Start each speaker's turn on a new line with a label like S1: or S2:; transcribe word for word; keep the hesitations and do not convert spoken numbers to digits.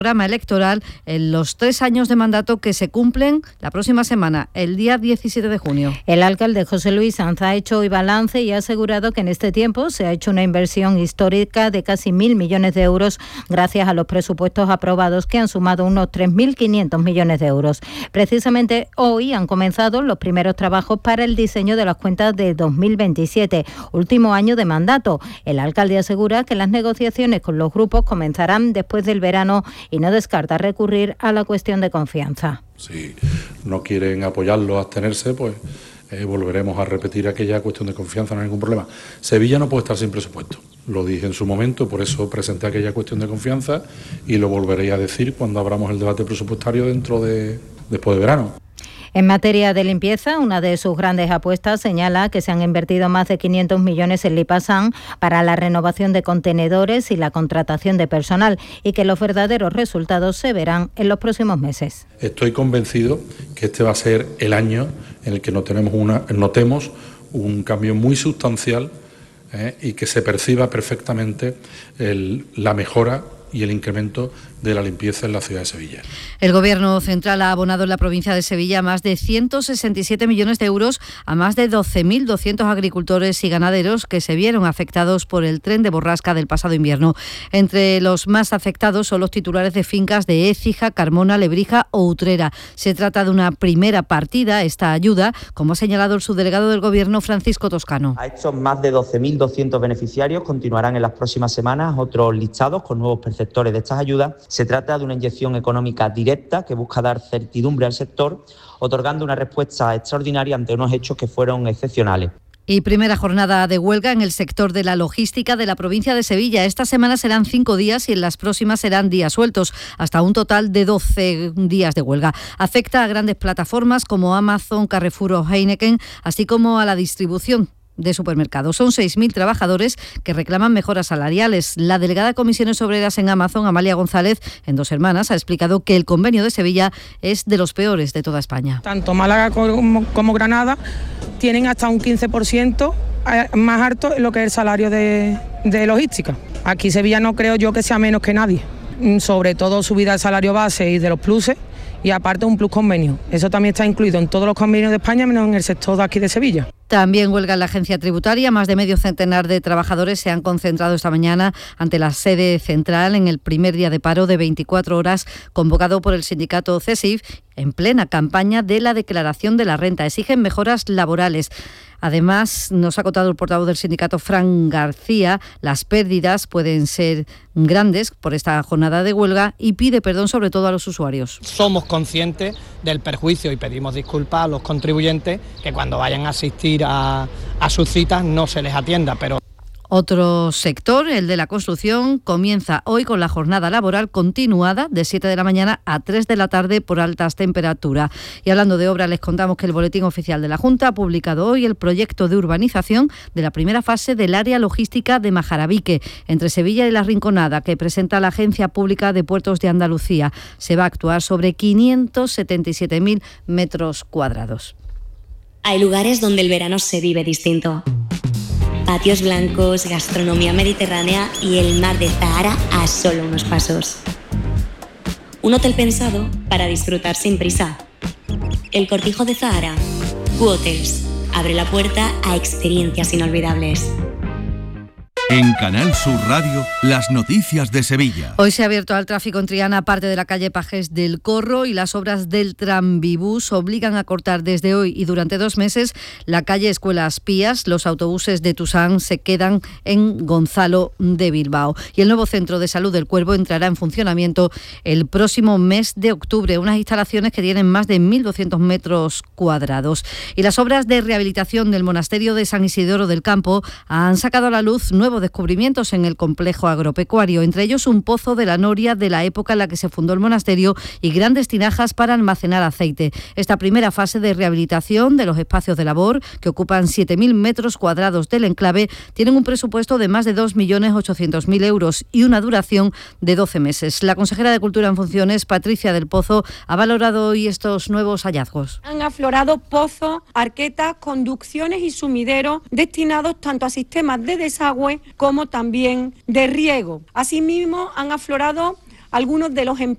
S1: programa electoral en los tres años de mandato que se cumplen la próxima semana, el día diecisiete de junio.
S2: El alcalde José Luis Sanz ha hecho hoy balance y ha asegurado que en este tiempo se ha hecho una inversión histórica de casi mil millones de euros gracias a los presupuestos aprobados que han sumado unos tres mil quinientos millones de euros. Precisamente hoy han comenzado los primeros trabajos para el diseño de las cuentas de dos mil veintisiete, último año de mandato. El alcalde asegura que las negociaciones con los grupos comenzarán después del verano y no descarta recurrir a la cuestión de confianza.
S3: Si no quieren apoyarlo, abstenerse, pues eh, volveremos a repetir aquella cuestión de confianza, no hay ningún problema. Sevilla no puede estar sin presupuesto, lo dije en su momento, por eso presenté aquella cuestión de confianza y lo volveré a decir cuando abramos el debate presupuestario dentro de después de verano.
S2: En materia de limpieza, una de sus grandes apuestas señala que se han invertido más de quinientos millones en Lipasan para la renovación de contenedores y la contratación de personal y que los verdaderos resultados se verán en los próximos meses.
S3: Estoy convencido que este va a ser el año en el que no tenemos una, notemos un cambio muy sustancial eh, y que se perciba perfectamente el, la mejora y el incremento de la limpieza en la ciudad de Sevilla.
S1: El Gobierno central ha abonado en la provincia de Sevilla más de ciento sesenta y siete millones de euros a más de doce mil doscientos agricultores y ganaderos que se vieron afectados por el tren de borrasca del pasado invierno. Entre los más afectados son los titulares de fincas de Écija, Carmona, Lebrija o Utrera. Se trata de una primera partida, esta ayuda, como ha señalado el subdelegado del Gobierno, Francisco Toscano.
S4: A estos más de doce mil doscientos beneficiarios continuarán en las próximas semanas otros listados con nuevos perceptores de estas ayudas. Se trata de una inyección económica directa que busca dar certidumbre al sector, otorgando una respuesta extraordinaria ante unos hechos que fueron excepcionales.
S1: Y primera jornada de huelga en el sector de la logística de la provincia de Sevilla. Esta semana serán cinco días y en las próximas serán días sueltos, hasta un total de doce días de huelga. Afecta a grandes plataformas como Amazon, Carrefour o Heineken, así como a la distribución de supermercados. Son seis mil trabajadores que reclaman mejoras salariales. La delegada de Comisiones Obreras en Amazon, Amalia González, en Dos Hermanas, ha explicado que el convenio de Sevilla es de los peores de toda España.
S5: Tanto Málaga como, como Granada tienen hasta un quince por ciento más alto en lo que es el salario de, de logística. Aquí Sevilla no creo yo que sea menos que nadie. Sobre todo subida del salario base y de los pluses, y aparte un plus convenio. Eso también está incluido en todos los convenios de España, menos en el sector de aquí de Sevilla.
S1: También huelga en la agencia tributaria. Más de medio centenar de trabajadores se han concentrado esta mañana ante la sede central en el primer día de paro de veinticuatro horas convocado por el sindicato CESIF en plena campaña de la declaración de la renta. Exigen mejoras laborales. Además, nos ha contado el portavoz del sindicato, Fran García, las pérdidas pueden ser grandes por esta jornada de huelga y pide perdón sobre todo a los usuarios.
S6: Somos conscientes del perjuicio y pedimos disculpas a los contribuyentes que cuando vayan a asistir a, a sus citas no se les atienda, pero...
S1: Otro sector, el de la construcción, comienza hoy con la jornada laboral continuada de siete de la mañana a tres de la tarde por altas temperaturas. Y hablando de obra, les contamos que el Boletín Oficial de la Junta ha publicado hoy el proyecto de urbanización de la primera fase del área logística de Majarabique, entre Sevilla y La Rinconada, que presenta la Agencia Pública de Puertos de Andalucía. Se va a actuar sobre quinientos setenta y siete mil metros cuadrados.
S7: Hay lugares donde el verano se vive distinto. Patios blancos, gastronomía mediterránea y el mar de Zahara a solo unos pasos. Un hotel pensado para disfrutar sin prisa. El Cortijo de Zahara. Q-Hotels. Abre la puerta a experiencias inolvidables.
S8: En Canal Sur Radio, las noticias de Sevilla.
S1: Hoy se ha abierto al tráfico en Triana parte de la calle Pajes del Corro y las obras del Tranvibús obligan a cortar desde hoy y durante dos meses la calle Escuelas Pías. Los autobuses de Tusán se quedan en Gonzalo de Bilbao. Y el nuevo Centro de Salud del Cuervo entrará en funcionamiento el próximo mes de octubre. Unas instalaciones que tienen más de mil doscientos metros cuadrados. Y las obras de rehabilitación del monasterio de San Isidoro del Campo han sacado a la luz nuevos descubrimientos en el complejo agropecuario, entre ellos un pozo de la noria de la época en la que se fundó el monasterio y grandes tinajas para almacenar aceite. Esta primera fase de rehabilitación de los espacios de labor, que ocupan siete mil metros cuadrados del enclave, tienen un presupuesto de más de dos millones ochocientos mil euros y una duración de doce meses. La consejera de Cultura en funciones, Patricia del Pozo, ha valorado hoy estos nuevos hallazgos.
S9: Han aflorado pozos, arquetas, conducciones y sumideros destinados tanto a sistemas de desagüe como también de riego. Asimismo, han aflorado algunos de los